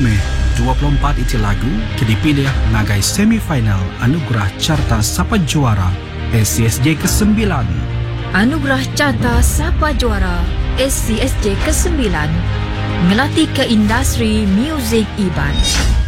Mei 24 itu lagu dipilih ngagai semifinal Anugerah Carta Sapa Juara SCSJ ke-9. Anugerah Carta Sapa Juara SCSJ ke-9 ngelatih ke industri muzik Iban.